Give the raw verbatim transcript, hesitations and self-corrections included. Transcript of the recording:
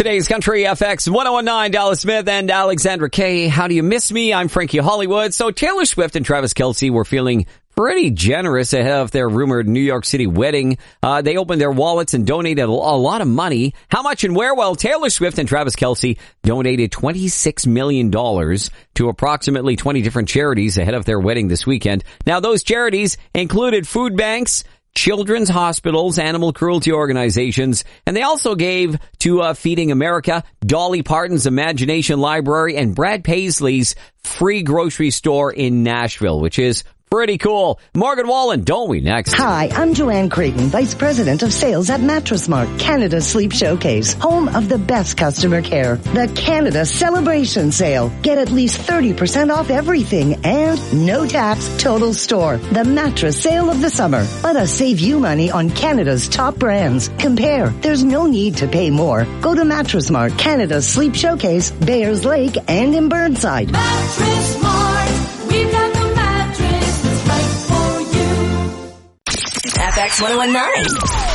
today's Country F X one oh one nine, Dallas Smith and Alexandra Kay. How do you miss me? I'm Frankie Hollywood. So Taylor Swift and Travis Kelce were feeling pretty generous ahead of their rumored New York City wedding. Uh, they opened their wallets and donated a lot of money. How much and where? Well, Taylor Swift and Travis Kelce donated twenty-six million dollars to approximately twenty different charities ahead of their wedding this weekend. Now, those charities included food banks, children's hospitals, animal cruelty organizations, and they also gave to uh, Feeding America, Dolly Parton's Imagination Library, and Brad Paisley's free grocery store in Nashville, which is pretty cool. Morgan Wallen, don't we? Next. Hi, I'm Joanne Creighton, Vice President of Sales at Mattress Mart, Canada's Sleep Showcase, home of the best customer care. The Canada Celebration Sale. Get at least thirty percent off everything and no tax total store. The mattress sale of the summer. Let us save you money on Canada's top brands. Compare. There's no need to pay more. Go to Mattress Mart, Canada's Sleep Showcase, Bayers Lake, and in Burnside. Mattress Mart, we've got the mattress that's right for you. F X one oh one nine.